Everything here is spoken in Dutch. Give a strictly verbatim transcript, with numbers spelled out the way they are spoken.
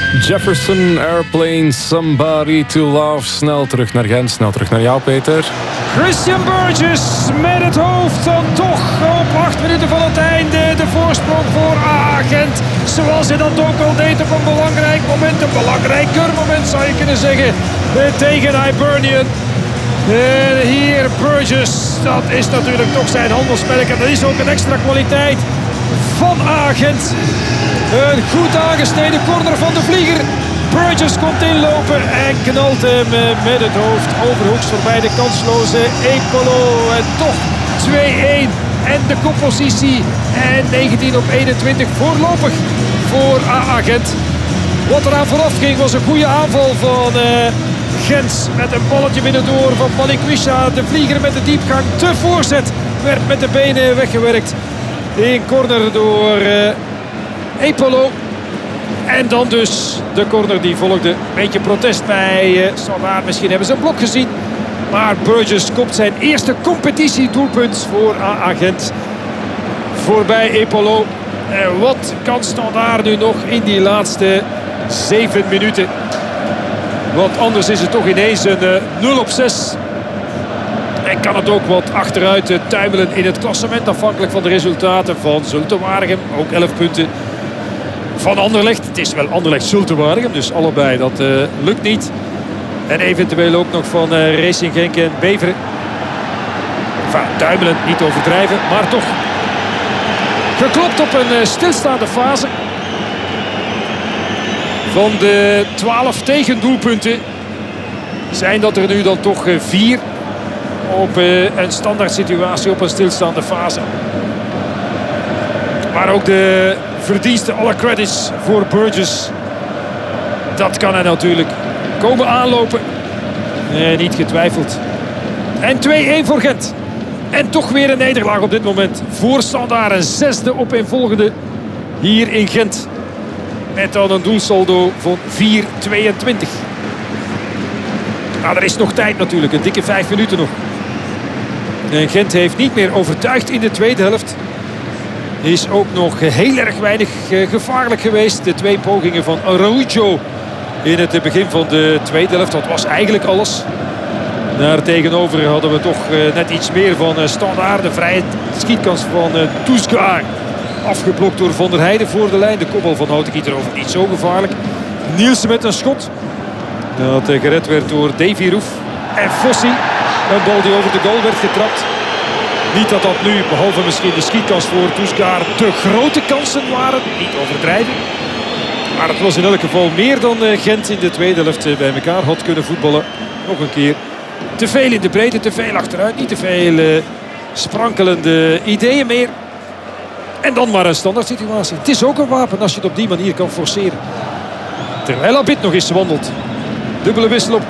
Jefferson, Airplane, Somebody to Love. Snel terug naar Gent, snel terug naar jou, Peter. Christian Burgess met het hoofd dan toch op acht minuten van het einde. De voorsprong voor A A Gent. Zoals hij dat ook al deed op een belangrijk moment. Een belangrijker moment zou je kunnen zeggen. Tegen Hibernian. En hier Burgess. Dat is natuurlijk toch zijn handelsmerk. En dat is ook een extra kwaliteit van A A Gent. Een goed aangesneden corner van de vlieger. Burgess komt inlopen en knalt hem met het hoofd overhoeks voorbij de kansloze Epolo. En toch twee-een en de koppositie. En negentien op eenentwintig voorlopig voor A A Gent. Wat eraan vooraf ging was een goede aanval van uh, Gent. Met een balletje binnendoor van Balikwisha. De vlieger met de diepgang. Te voorzet werd met de benen weggewerkt. In corner door uh, Epolo. En dan dus de corner die volgde. Een beetje protest bij uh, Standaard. Misschien hebben ze een blok gezien. Maar Burgess kopt zijn eerste competitiedoelpunt voor A A Gent. Voorbij Epolo. En wat kan Standaard nu nog in die laatste zeven minuten? Want anders is het toch ineens een uh, nul op zes. En kan het ook wat achteruit uh, tuimelen in het klassement. Afhankelijk van de resultaten van Zulte Waregem. Ook elf punten. Van Anderlecht. Het is wel Anderlecht-Zulte Waregem. Dus allebei dat uh, lukt niet. En eventueel ook nog van uh, Racing Genk en Beveren. Enfin, tuimelend, niet overdrijven. Maar toch. Geklopt op een uh, stilstaande fase. Van de twaalf tegendoelpunten zijn dat er nu dan toch uh, vier op uh, een standaard situatie op een stilstaande fase. Maar ook de verdiensten, alle credits voor Burgess. Dat kan hij natuurlijk komen aanlopen. Nee, niet getwijfeld. En twee-een voor Gent. En toch weer een nederlaag op dit moment. Voor Standaard een zesde opeenvolgende hier in Gent. Met dan een doelsaldo van vier tweeëntwintig. Nou, er is nog tijd natuurlijk. Een dikke vijf minuten nog. En Gent heeft niet meer overtuigd in de tweede helft. Is ook nog heel erg weinig gevaarlijk geweest. De twee pogingen van Araujo in het begin van de tweede helft. Dat was eigenlijk alles. Daar tegenover hadden we toch net iets meer van Standaard. De vrije schietkans van Toesgaard. Afgeblokt door Van der Heijden voor de lijn. De kopbal van Houtenkieter over niet zo gevaarlijk. Nielsen met een schot. Dat gered werd door Davy Roef. En Fossi. Een bal die over de goal werd getrapt. Niet dat dat nu, behalve misschien de schietkans voor Toesgaard, te grote kansen waren. Niet overdrijven. Maar het was in elk geval meer dan Gent in de tweede helft bij elkaar had kunnen voetballen. Nog een keer. Te veel in de breedte, te veel achteruit. Niet te veel uh, sprankelende ideeën meer. En dan maar een standaard situatie. Het is ook een wapen als je het op die manier kan forceren. Terwijl Abid nog eens wandelt. Dubbele wissel op